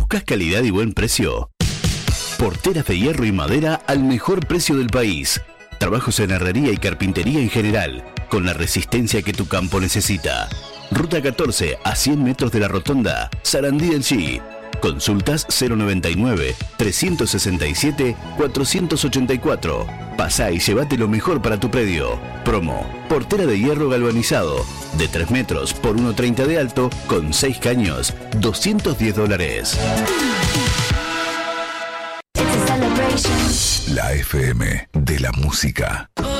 ¿Buscas calidad y buen precio? Porteras de hierro y madera al mejor precio del país. Trabajos en herrería y carpintería en general, con la resistencia que tu campo necesita. Ruta 14 a 100 metros de la rotonda, Sarandí del Chi. Consultas 099-367-484. Pasá y llévate lo mejor para tu predio. Promo: portera de hierro galvanizado, de 3 metros por 1,30 de alto, con 6 caños, $210. La FM de la música.